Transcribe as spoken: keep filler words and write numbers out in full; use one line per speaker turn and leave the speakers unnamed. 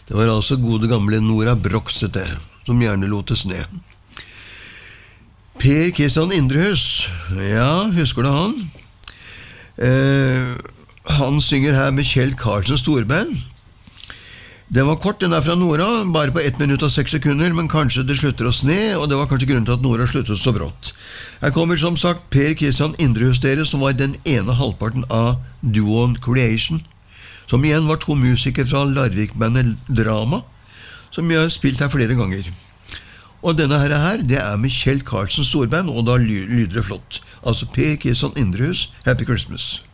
Det var altså gode gamle Nora Brokstete, som gjerne låtes ned. Per Kristian Indrehus, ja, husker du han? Eh, han synger her med Kjell Karlsens storband. Den var kort, den er fra Nora, bare på ett minutt og seks sekunder, men kanskje det slutter oss ned, og det var kanskje grunnen til at Nora sluttet så brått. Her kommer som sagt Per Kristian Indrehus dere, som var den ene halvparten av Duoen Creation, som igjen var to musikere fra Larvik-bandet Drama, som jeg har spilt her flere ganger. Og denne her, her det er med Kjell Karlsens storband, og da lyder det flott. Altså Per Kristian Indrehus, Happy Christmas.